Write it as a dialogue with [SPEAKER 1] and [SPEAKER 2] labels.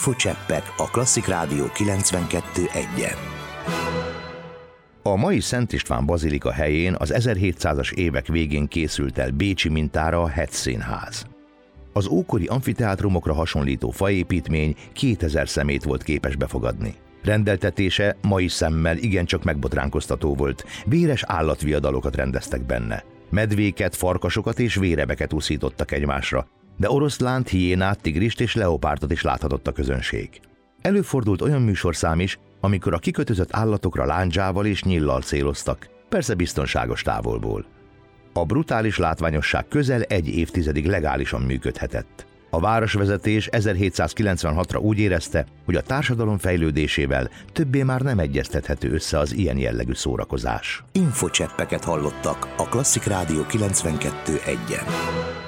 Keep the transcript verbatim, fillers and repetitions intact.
[SPEAKER 1] Infocseppek a Klasszik Rádió kilencvenkettő egyen.
[SPEAKER 2] A mai Szent István bazilika helyén az ezerhétszázas évek végén készült el bécsi mintára a Hetszínház. Az ókori amfiteátrumokra hasonlító faépítmény kétezer szemét volt képes befogadni. Rendeltetése mai szemmel igencsak megbotránkoztató volt, véres állatviadalokat rendeztek benne. Medvéket, farkasokat és vérebeket úszítottak egymásra, de oroszlánt, hiénát, tigrist és leopárdot is láthatott a közönség. Előfordult olyan műsorszám is, amikor a kikötözött állatokra lándzsával és nyillal céloztak, persze biztonságos távolból. A brutális látványosság közel egy évtizedig legálisan működhetett. A városvezetés ezerhétszázkilencvenhatra úgy érezte, hogy a társadalom fejlődésével többé már nem egyeztethető össze az ilyen jellegű szórakozás.
[SPEAKER 1] Infocseppeket hallottak a Klasszik Rádió kilencvenkettő egyen.